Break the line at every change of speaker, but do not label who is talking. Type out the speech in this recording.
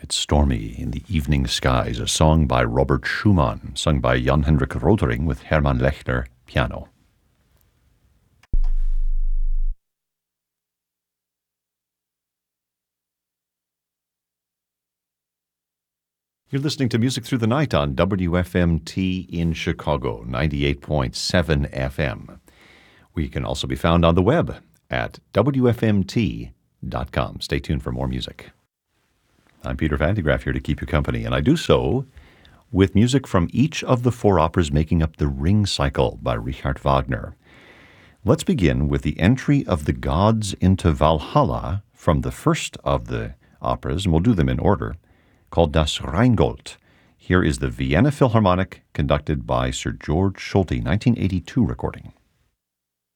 It's Stormy in the Evening Skies, a song by Robert Schumann, sung by Jan Hendrik Rotering with Hermann Lechner, piano. You're listening to Music Through the Night on WFMT in Chicago, 98.7 FM. We can also be found on the web at WFMT.com. Stay tuned for more music. I'm Peter Van de Graaff here to keep you company, and I do so with music from each of the four operas making up the Ring Cycle by Richard Wagner. Let's begin with the entry of the gods into Valhalla from the first of the operas, and we'll do them in order, called Das Rheingold. Here is the Vienna Philharmonic, conducted by Sir George Solti, 1982 recording.